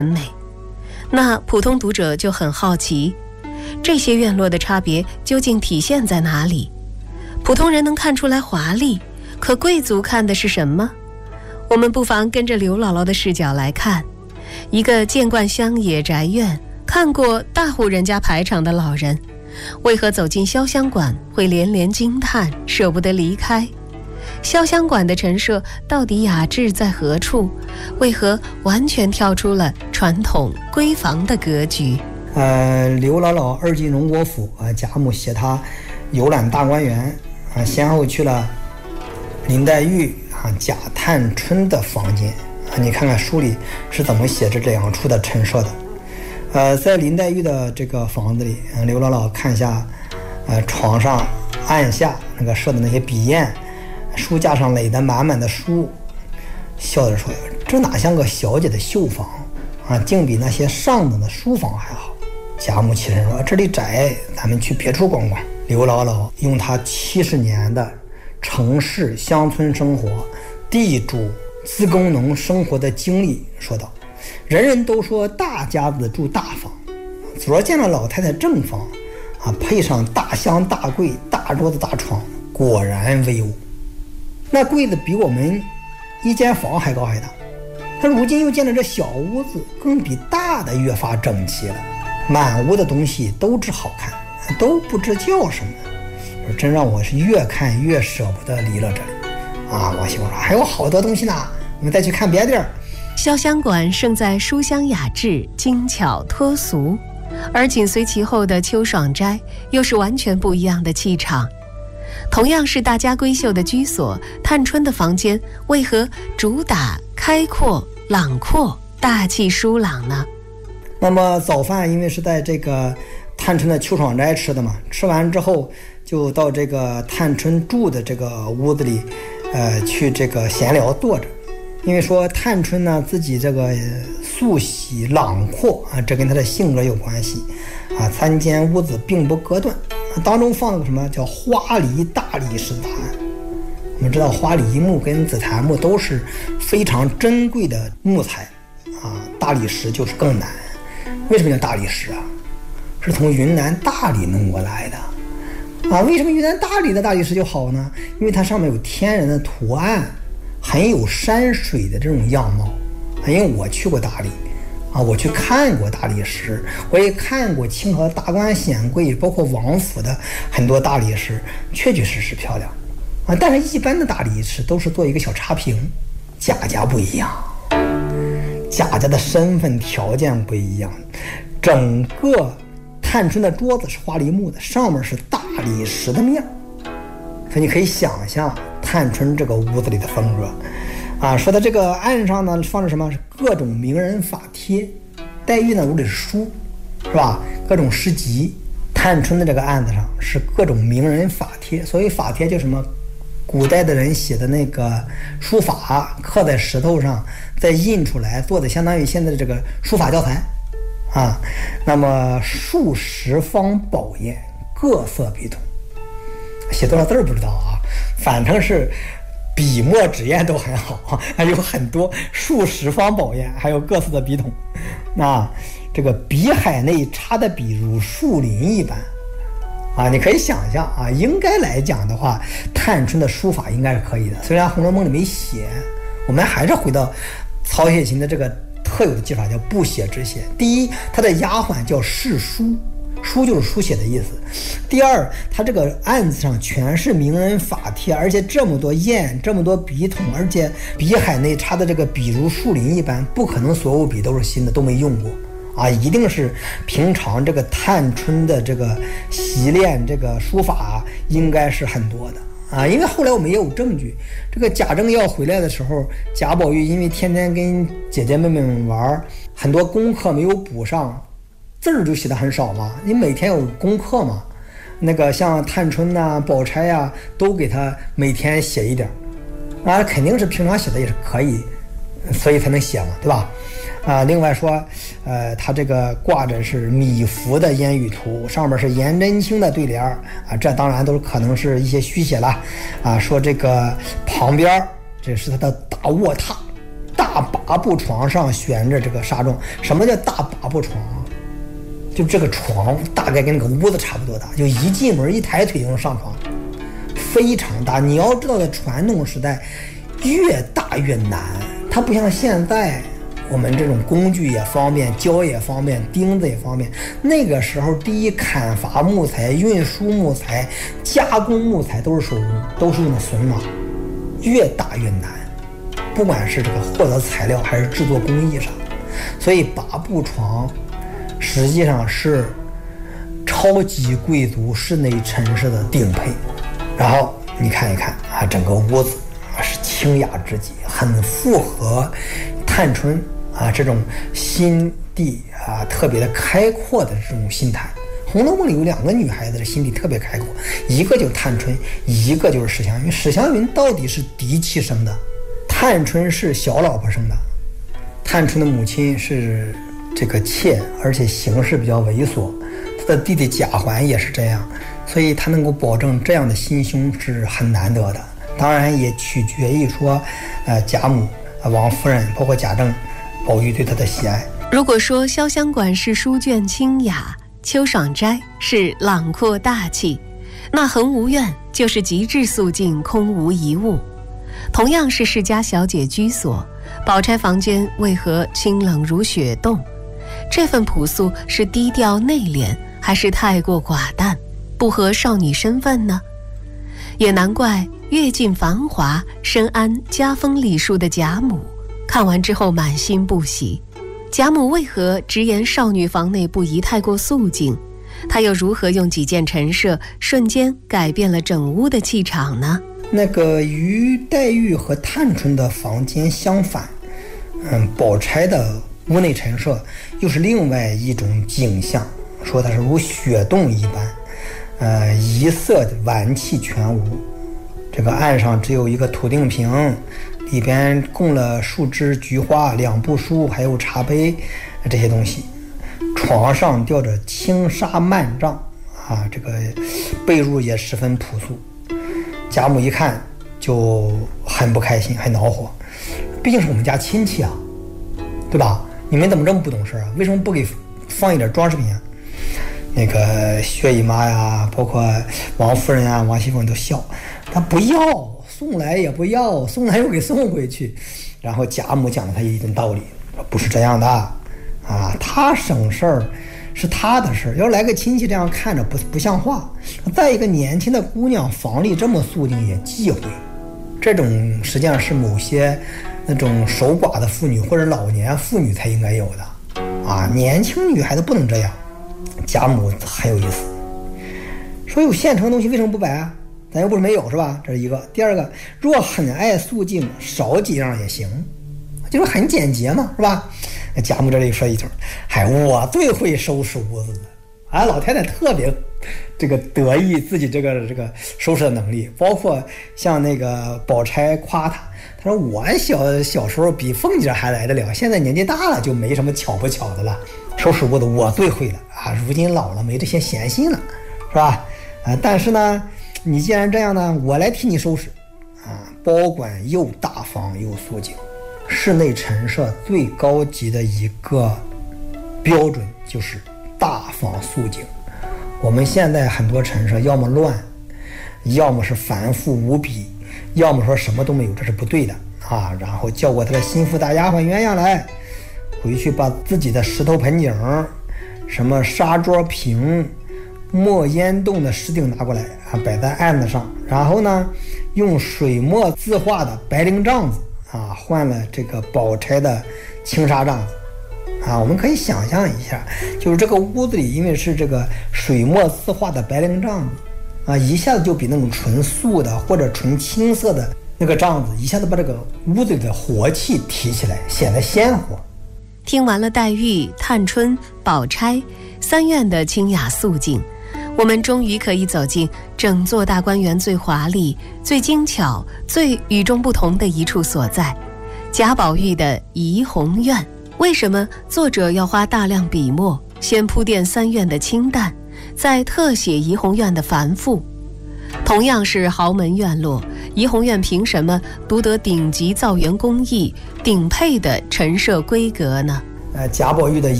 美。那普通读者就很好奇，这些院落的差别究竟体现在哪里？普通人能看出来华丽，可贵族看的是什么？我们不妨跟着刘姥姥的视角来看，一个见惯乡野宅院、看过大户人家排场的老人，为何走进潇湘馆会连连惊叹，舍不得离开？潇湘馆的陈设到底雅致在何处？为何完全跳出了传统闺房的格局？ 刘姥姥二进荣国府贾母写她游览大观园先后去了林黛玉贾探春的房间你看看书里是怎么写这两处的陈设的。在林黛玉的这个房子里，刘姥姥看下床上案下那个设的那些笔砚，书架上垒得满满的书，笑着说：“这哪像个小姐的绣房竟比那些上等的书房还好。”贾母起身说：“这里窄，咱们去别处逛逛。”刘姥姥用她70年的城市乡村生活、地主自工农生活的经历说道：“人人都说大家子住大房，昨儿见了老太太正房配上大箱大柜、大桌子大床，果然威武。那柜子比我们一间房还高还大。他如今又见了这小屋子，更比大的越发整齐了，满屋的东西都只好看，都不知叫什么。真让我是越看越舍不得离了这里我媳妇说还有好多东西呢，我们再去看别的地儿。” 潇湘馆胜在书香雅致、精巧脱俗，而紧随其后的秋爽斋又是完全不一样的气场。同样是大家闺秀的居所，探春的房间为何主打开阔、朗阔、大气疏朗呢？ 那么早饭因为是在这个探春的秋爽斋吃的嘛，吃完之后就到这个探春住的这个屋子里去这个闲聊坐着。因为说探春呢自己这个素喜朗阔这跟她的性格有关系3间屋子并不隔断当中放了个什么叫花梨大理石的答案。我们知道花梨木跟紫檀木都是非常珍贵的木材大理石就是更难。为什么叫大理石是从云南大理弄过来的为什么云南大理的大理石就好呢？因为它上面有天然的图案，很有山水的这种样貌因为我去过大理我去看过大理石，我也看过清朝的达官显贵包括王府的很多大理石，确确实实漂亮但是一般的大理石都是做一个小插屏。贾家不一样，贾家的身份条件不一样，整个探春的桌子是花梨木的，上面是大理石的面，所以你可以想象探春这个屋子里的风格说的这个案上呢放着什么？是各种名人法帖。黛玉呢屋里是书，是吧？各种诗集。探春的这个案子上是各种名人法帖，所以法帖就什么古代的人写的那个书法，刻在石头上再印出来，做的相当于现在的这个书法教材那么数十方宝砚，各色笔筒，写多少字不知道反正是笔墨纸砚都很好还有很多数十方宝砚，还有各色的笔筒这个笔海内插的笔如树林一般你可以想象应该来讲的话，探春的书法应该是可以的。虽然《红楼梦》里没写，我们还是回到曹雪芹的这个特有的技法，叫不写之写。第一，他的丫鬟叫侍书，书就是书写的意思。第二，他这个案子上全是名人法帖，而且这么多砚，这么多笔筒，而且笔海内插的这个笔如树林一般，不可能所有笔都是新的，都没用过一定是平常这个探春的这个习练这个书法应该是很多的因为后来我们也有证据，这个贾政要回来的时候，贾宝玉因为天天跟姐姐妹妹们玩，很多功课没有补上，字儿就写得很少嘛，你每天有功课嘛，那个像探春宝钗都给他每天写一点肯定是平常写的也是可以，所以才能写嘛，对吧另外说他这个挂着是米芾的烟雨图，上面是颜真卿的对联这当然都可能是一些虚写了说这个旁边这是他的大卧榻， 大八步床上悬着这个纱帐。什么叫大八步床啊？就这个床大概跟那个屋子差不多大，就一进门一抬腿就能上床，非常大。你要知道，在传统时代，越大越难，它不像现在。我们这种工具也方便，胶也方便，钉子也方便。那个时候，第一，砍伐木材、运输木材、加工木材都是手工，都是用的榫卯，越大越难。不管是这个获得材料还是制作工艺上，所以八步床实际上是超级贵族室内陈设的顶配。然后你看一看啊，整个屋子是清雅之极，很符合探春这种心地特别的开阔的这种心态。《红楼梦》里有2个女孩子的心地特别开阔，一个就是探春，一个就是史湘云。史湘云到底是嫡妻生的，探春是小老婆生的。探春的母亲是这个妾，而且行事比较猥琐，她的弟弟贾环也是这样，所以她能够保证这样的心胸是很难得的。当然也取决于说贾母、王夫人包括贾政、宝玉对她的喜爱。 如果说潇湘馆是书卷清雅，秋爽斋是朗阔大气，那恒芜苑就是极致肃静，空无一物。同样是世家小姐居所，宝钗房间为何清冷如雪冻？这份朴素是低调内敛，还是太过寡淡，不合少女身份呢？也难怪阅尽繁华，深谙家风礼数的贾母看完之后满心不喜。贾母为何直言少女房内不宜太过肃静？她又如何用几件陈设瞬间改变了整屋的气场呢？ 那个与黛玉和探春的房间相反，宝钗的屋内陈设又是另外一种景象，说它是如雪洞一般，一色玩气全无。这个岸上只有一个土定瓶，里边供了数枝菊花、2部书，还有茶杯这些东西。床上吊着轻纱幔帐这个被褥也十分朴素。贾母一看就很不开心，很恼火，毕竟是我们家亲戚啊，对吧？你们怎么这么不懂事啊？为什么不给放一点装饰品啊？那个薛姨妈呀，包括王夫人呀、王熙凤都笑，她不要，送来也不要，送来又给送回去。然后贾母讲了她一顿道理，说不是这样的她省事儿是她的事儿，要来个亲戚这样看着不像话。再一个，年轻的姑娘房里这么肃静也忌讳，这种实际上是某些那种守寡的妇女或者老年妇女才应该有的年轻女孩子不能这样。贾母很有意思，说有现成的东西为什么不摆啊？咱又不是没有，是吧？这是一个。第二个，若很爱肃静，少几样也行，就是很简洁嘛，是吧？贾母这里说一句，我最会收拾屋子的老太太特别这个得意自己这个收拾的能力，包括像那个宝钗夸她说我小时候比凤姐还来得了，现在年纪大了就没什么巧不巧的了，收拾屋子我最会了如今老了没这些闲心了，是吧？但是呢，你既然这样呢，我来替你收拾保管又大方又肃静。室内陈设最高级的一个标准就是大方肃静。我们现在很多陈设要么乱，要么是繁复无比，要么说什么都没有，这是不对的然后叫过他的心腹大丫鬟鸳鸯来，回去把自己的石头盆景、什么砂桌瓶、墨烟洞的石鼎拿过来摆在案子上，然后呢用水墨字画的白绫帐子换了这个宝钗的轻纱帐子我们可以想象一下，就是这个屋子里因为是这个水墨字画的白绫帐子一下子就比那种纯素的或者纯青色的那个帐子一下子把这个屋子里的活气提起来，显得鲜活。 听完了黛玉、探春、宝钗3院的清雅肃静，我们终于可以走进整座大观园最华丽、最精巧、最与众不同的一处所在——贾宝玉的怡红院。为什么作者要花大量笔墨，先铺垫3院的清淡，再特写怡红院的繁复？同样是豪门院落， 怡红院凭什么独得顶级造园工艺、顶配的陈设规格呢？ 贾宝玉的